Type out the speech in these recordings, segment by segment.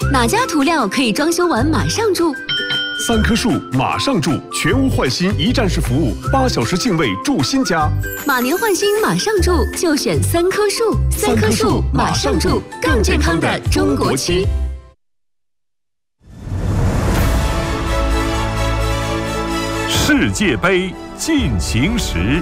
哪家涂料可以装修完马上住 ？3棵树马上住，全屋换新一站式服务，8小时净位住新家。 马年换新马上住，就选3棵树。3棵树马上住，更健康的中国区。 世界杯进行时。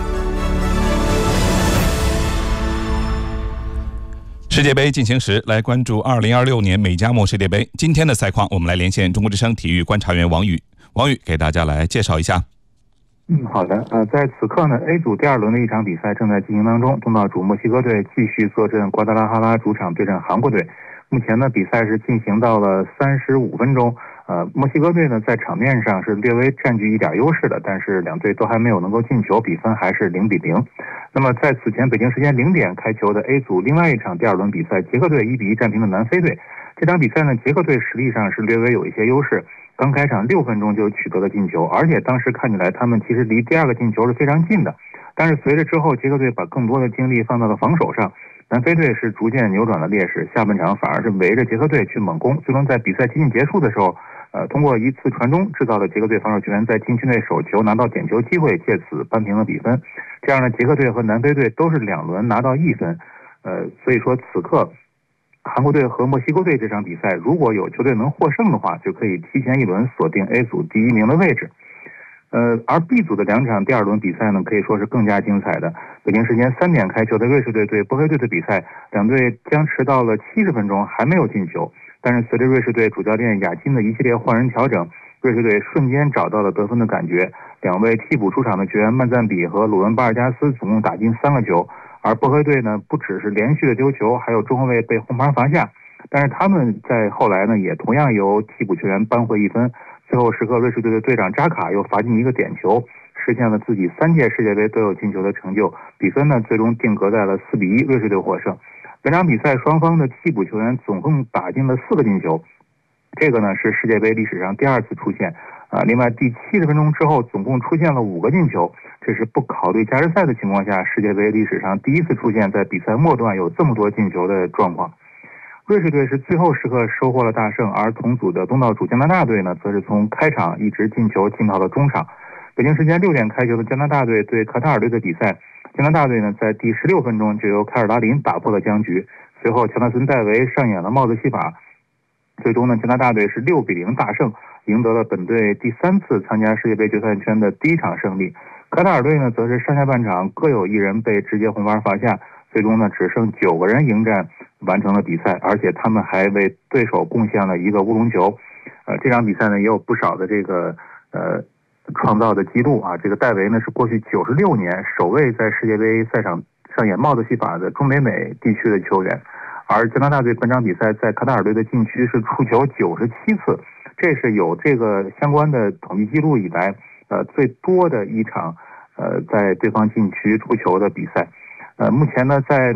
世界杯进行时，来关注2026年美加墨世界杯。今天的赛况，我们来连线中国之声体育观察员王宇。王宇给大家来介绍一下。 好的。在此刻呢 ，A 组第2轮的一场比赛正在进行当中。东道主墨西哥队继续坐镇瓜达拉哈拉主场对阵韩国队。目前呢，比赛是进行到了35分钟。墨西哥队呢在场面上是略微占据一点优势的，但是两队都还没有能够进球，比分还是0-0。那么在此前北京时间0点开球的 A 组另外一场第2轮比赛，捷克队1-1战平了南非队。这场比赛呢，捷克队实力上是略微有一些优势，刚开场6分钟就取得了进球，而且当时看起来他们其实离第2个进球是非常近的。但是随着之后捷克队把更多的精力放到了防守上，南非队是逐渐扭转了劣势，下半场反而是围着捷克队去猛攻，最终在比赛接近结束的时候，通过一次传中制造了捷克队防守球员在禁区内手球拿到点球机会，借此扳平了比分。这样呢，捷克队和南非队都是2轮拿到1分。所以说此刻韩国队和墨西哥队这场比赛，如果有球队能获胜的话，就可以提前1轮锁定 A 组第1名的位置。而 B 组的2场第2轮比赛呢，可以说是更加精彩的。北京时间3点开球的瑞士队对波黑队的比赛，两队僵持到了70分钟还没有进球。但是随着瑞士队主教练雅金的一系列换人调整，瑞士队瞬间找到了得分的感觉。2位替补出场的球员曼赞比和鲁文巴尔加斯总共打进3个球，而波黑队呢不只是连续的丢球，还有中后卫被红牌罚下。但是他们在后来呢也同样由替补球员扳回1分。最后时刻，瑞士队的队长扎卡又罚进一个点球，实现了自己3届世界杯都有进球的成就。比分呢最终定格在了4-1，瑞士队获胜。本场比赛双方的替补球员总共打进了4个进球，这个呢是世界杯历史上第2次出现。另外第70分钟之后总共出现了5个进球，这是不考虑加时赛的情况下，世界杯历史上第1次出现在比赛末段有这么多进球的状况。瑞士队是最后时刻收获了大胜，而同组的东道主加拿大队呢，则是从开场一直进球进到了中场。北京时间6点开球的加拿大队对卡塔尔队的比赛，加拿大队呢在第16分钟就由凯尔达林打破了僵局，随后乔纳森戴维上演了帽子戏法，最终呢加拿大队是6-0大胜，赢得了本队第3次参加世界杯决赛圈的第1场胜利。卡塔尔队呢则是上下半场各有1人被直接红牌罚下，最终呢只剩9个人迎战完成了比赛，而且他们还为对手贡献了一个乌龙球。这场比赛呢也有不少的这个创造的记录啊。这个戴维呢是过去96年首位在世界杯赛场上演帽子戏法的中北美地区的球员，而加拿大队本场比赛在卡塔尔队的禁区是触球97次，这是有这个相关的统计记录以来最多的一场在对方禁区触球的比赛。目前呢在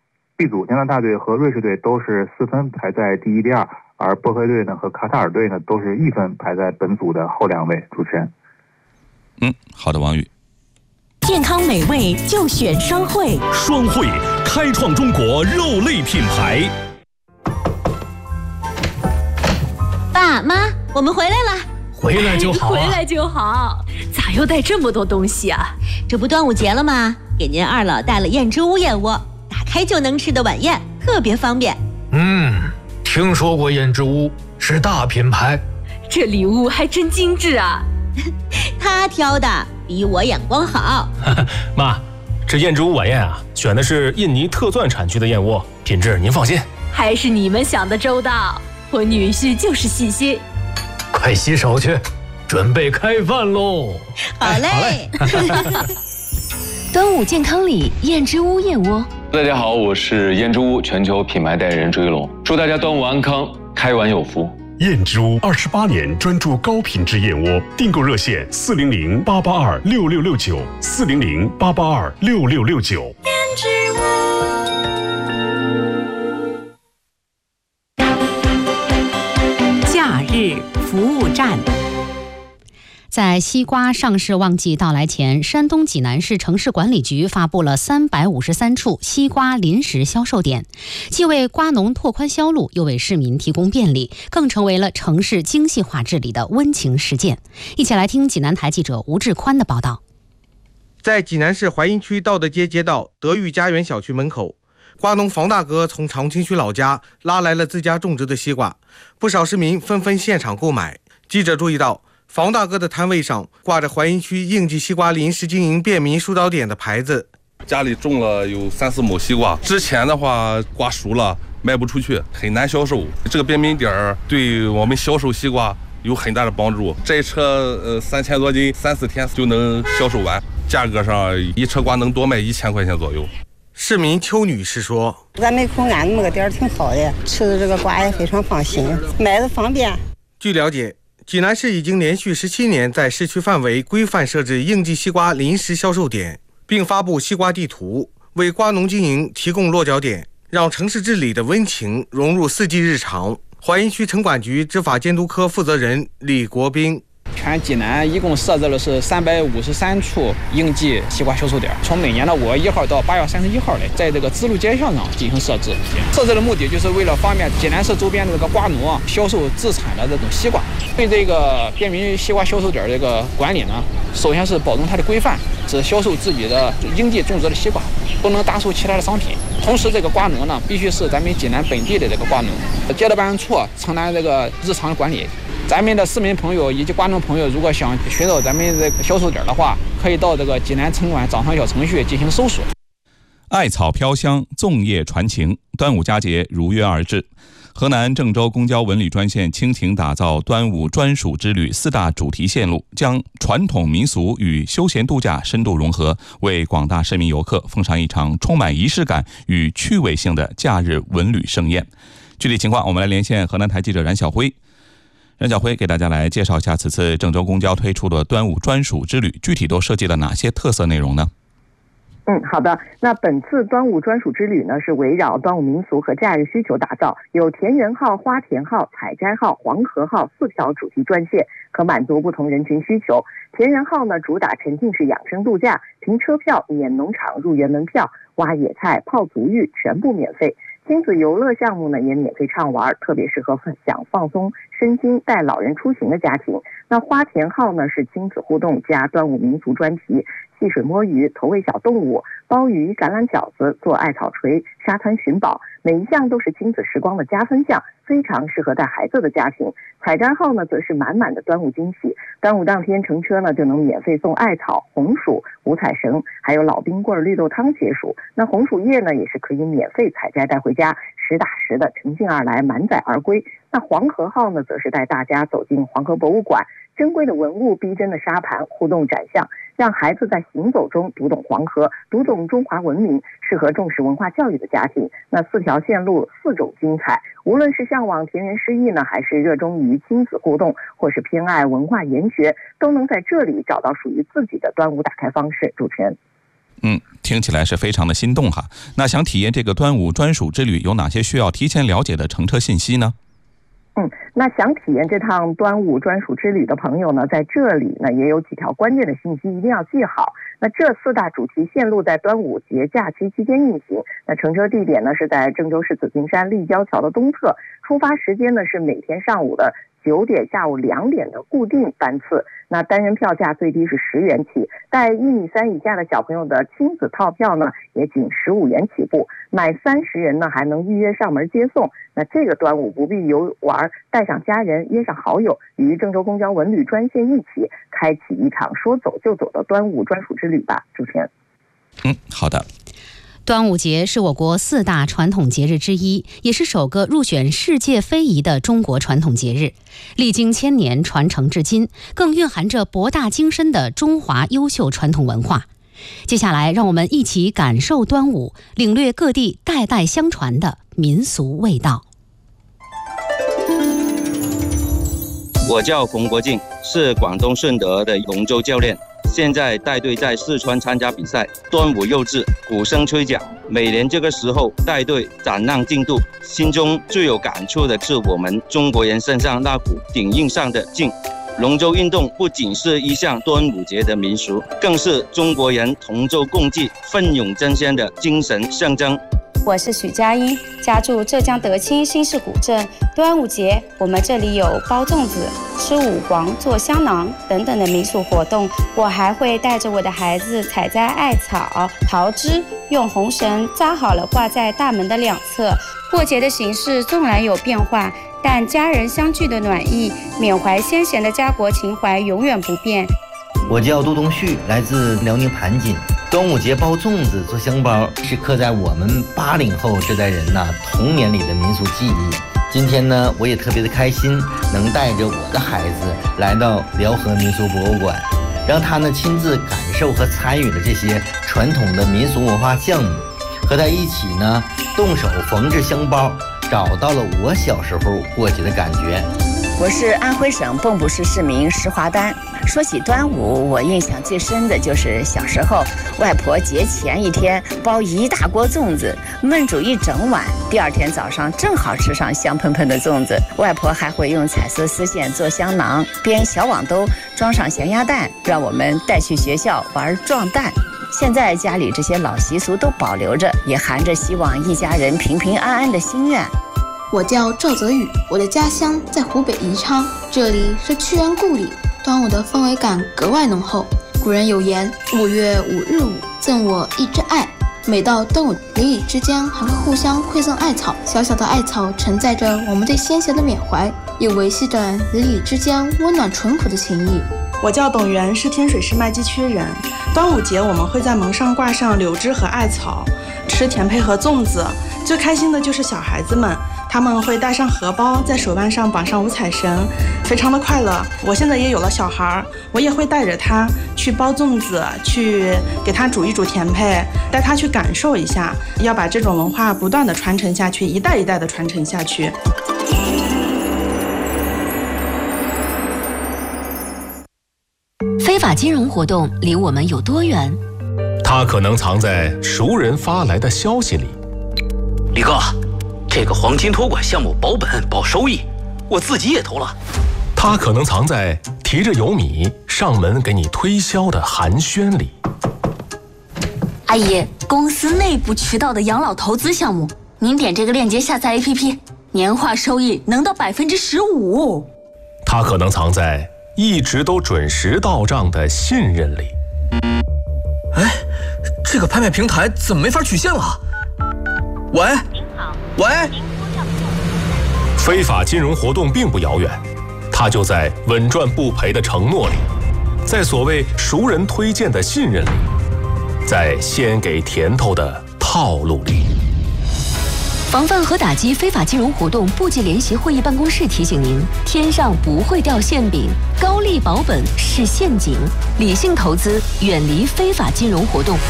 B 组加拿大队和瑞士队都是4分排在第1、第2，而波黑队呢和卡塔尔队呢都是1分排在本组的后2位。主持人。 好的，王宇。 健康美味就选双汇， 双汇开创中国肉类品牌。 爸妈，我们回来了。 回来就好， 回来就好。咋又带这么多东西啊？ 这不端午节了吗？给您二老带了燕之屋燕窝，打开就能吃的晚宴，特别方便。 听说过燕之屋，是大品牌。 这礼物还真精致啊。 他挑的比我眼光好。 妈，这燕之屋晚宴啊，选的是印尼特钻产区的燕窝，品质您放心。 还是你们想的周到，我女婿就是细心。 快洗手去，准备开饭喽。 好嘞。 端午健康礼，燕之屋燕窝。 大家好，我是燕之屋全球品牌代言人朱一龙，祝大家端午安康，开碗有福。 燕之屋28年专注高品质燕窝，订购热线400-882-6669，400-882-6669。 燕之屋。假日服务站。 在西瓜上市旺季到来前，山东济南市城市管理局发布了353处西瓜临时销售点，既为瓜农拓宽销路，又为市民提供便利，更成为了城市精细化治理的温情实践。一起来听济南台记者吴志宽的报道。 在济南市淮阴区道德街街道德裕家园小区门口，瓜农房大哥从长清区老家拉来了自家种植的西瓜，不少市民纷纷现场购买。记者注意到，房大哥的摊位上挂着淮阴区应季西瓜临时经营便民疏导点的牌子。 家里种了有3-4亩西瓜，之前的话瓜熟了卖不出去，很难销售。这个便民点对我们销售西瓜有很大的帮助。这一车3000多斤，3-4天就能销售完，价格上一车瓜能多卖1000块钱左右。 市民邱女士说：“ 咱门口安那么个点挺好的，吃的这个瓜也非常放心，买的方便。” 据了解，济南市已经连续17年在市区范围规范设置应季西瓜临时销售点，并发布西瓜地图，为瓜农经营提供落脚点，让城市治理的温情融入4季日常。淮阴区城管局执法监督科负责人李国斌： 全济南一共设置了是353处应季西瓜销售点，从每年的5月1号到8月31号来，在这个支路街巷上进行设置。设置的目的就是为了方便济南市周边的这个瓜农销售自产的这种西瓜。对这个便民西瓜销售点这个管理呢，首先是保证它的规范，只销售自己的应季种植的西瓜，不能搭售其他的商品。同时，这个瓜农呢，必须是咱们济南本地的这个瓜农。街道办事处承担这个日常的管理。咱们的市民朋友以及瓜农朋友，如果想寻找咱们这个销售点的话，可以到这个济南城管掌上小程序进行搜索。 艾草飘香，粽叶传情，端午佳节如约而至。河南郑州公交文旅专线倾情打造端午专属之旅4大主题线路，将传统民俗与休闲度假深度融合，为广大市民游客奉上一场充满仪式感与趣味性的假日文旅盛宴。具体情况，我们来连线河南台记者冉晓辉。冉晓辉给大家来介绍一下此次郑州公交推出的端午专属之旅，具体都设计了哪些特色内容呢？ 好的。那本次端午专属之旅呢，是围绕端午民俗和假日需求打造，有田园号、花田号、采摘号、黄河号4条主题专线，可满足不同人群需求。田园号呢，主打沉浸式养生度假，停车票免农场入园门票，挖野菜、泡足浴全部免费。亲子游乐项目呢也免费畅玩，特别适合想放松身心带老人出行的家庭。那花田号呢是亲子互动加端午民俗专题，戏水摸鱼、投喂小动物、鲍鱼、橄榄饺子、做艾草锤、沙滩寻宝，每一项都是亲子时光的加分项，非常适合带孩子的家庭。采摘号呢则是满满的端午惊喜，端午当天乘车呢就能免费送艾草、红薯、五彩绳，还有老冰棍、绿豆汤解暑。那红薯叶呢也是可以免费采摘带回家，实打实的乘兴而来，满载而归。那黄河号呢则是带大家走进黄河博物馆，珍贵的文物、逼真的沙盘、互动展项，让孩子在行走中读懂黄河，读懂中华文明，适合重视文化教育的家庭。那4条线路4种精彩，无论是向往田园诗意呢，还是热衷于亲子互动，或是偏爱文化研学，都能在这里找到属于自己的端午打开方式。主持人， 听起来是非常的心动哈。那想体验这个端午专属之旅，有哪些需要提前了解的乘车信息呢？ 那想体验这趟端午专属之旅的朋友呢，在这里呢也有几条关键的信息一定要记好。那这4大主题线路在端午节假期期间运行，那乘车地点呢是在郑州市紫金山立交桥的东侧，出发时间呢是每天上午的9点、下午2点的固定班次。那单人票价最低是10元起，带1.3米以下的小朋友的亲子套票呢也仅15元起步，买30人呢还能预约上门接送。那这个端午不必游玩，带上家人，约上好友，与郑州公交文旅专线一起开启一场说走就走的端午专属之旅吧。主持人， 好的。 端午节是我国4大传统节日之一，也是首个入选世界非遗的中国传统节日。历经千年传承至今，更蕴含着博大精深的中华优秀传统文化。接下来，让我们一起感受端午，领略各地代代相传的民俗味道。 我叫冯国敬，是广东顺德的龙舟教练，现在带队在四川参加比赛。端午又至，鼓声吹响，每年这个时候带队展望进度，心中最有感触的是我们中国人身上那股顶硬上的劲。 龙舟运动不仅是一项端午节的民俗，更是中国人同舟共济、奋勇争先的精神象征。 我是许佳音，家住浙江德清新市古镇。端午节，我们这里有包粽子、吃五黄、做香囊等等的民俗活动。我还会带着我的孩子采摘艾草、桃枝，用红绳扎好了挂在大门的两侧。过节的形式纵然有变化，但家人相聚的暖意、缅怀先贤的家国情怀永远不变。 我叫杜东旭，来自辽宁盘锦。端午节包粽子、做香包，是刻在我们80后这代人童年里的民俗记忆。今天呢，我也特别的开心，能带着我的孩子来到辽河民俗博物馆，让他呢亲自感受和参与了这些传统的民俗文化项目，和他一起呢动手缝制香包，找到了我小时候过节的感觉。 我是安徽省蚌埠市市民石华丹。说起端午，我印象最深的就是小时候，外婆节前一天包一大锅粽子，焖煮一整晚，第二天早上正好吃上香喷喷的粽子。外婆还会用彩色丝线做香囊，编小网兜装上咸鸭蛋，让我们带去学校玩撞蛋。现在家里这些老习俗都保留着，也含着希望一家人平平安安的心愿。 我叫赵泽宇，我的家乡在湖北宜昌，这里是屈原故里，端午的氛围感格外浓厚。古人有言：“5月5日午，赠我一枝艾。”每到端午，邻里之间还会互相馈赠艾草。小小的艾草承载着我们对先贤的缅怀，也维系着邻里之间温暖淳朴的情谊。 我叫董源，是天水市麦积区人。端午节我们会在门上挂上柳枝和艾草，吃甜胚和粽子。最开心的就是小孩子们，他们会带上荷包，在手腕上绑上五彩绳，非常的快乐。我现在也有了小孩，我也会带着他去包粽子，去给他煮一煮甜胚，带他去感受一下，要把这种文化不断的传承下去，一代一代的传承下去。 非法金融活动离我们有多远？ 它可能藏在熟人发来的消息里。 李哥，这个黄金托管项目保本保收益，我自己也投了。 它可能藏在提着油米上门给你推销的寒暄里。 阿姨，公司内部渠道的养老投资项目，您点这个链接下载 APP， 年化收益能到15%。 它可能藏在一直都准时到账的信任里。 哎，这个拍卖平台怎么没法取现了？喂，您好，喂。 非法金融活动并不遥远，它就在稳赚不赔的承诺里，在所谓熟人推荐的信任里，在先给甜头的套路里。 防范和打击非法金融活动部际联席会议办公室提醒您：天上不会掉馅饼，高利保本是陷阱，理性投资，远离非法金融活动。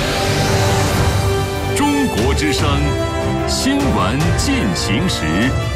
中国之声新闻进行时。